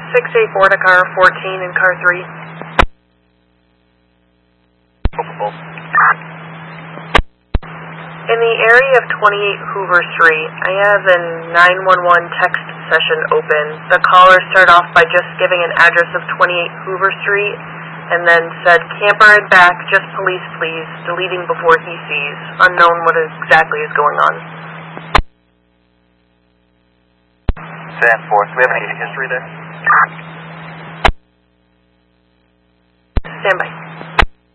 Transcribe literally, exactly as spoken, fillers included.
six eight four to car fourteen and car three. In the area of twenty-eight Hoover Street, I have a nine one one text session open. The caller started off by just giving an address of twenty-eight Hoover Street and then said, camper and back, just police please, deleting before he sees. Unknown what exactly is going on. ten four, do we have any history there?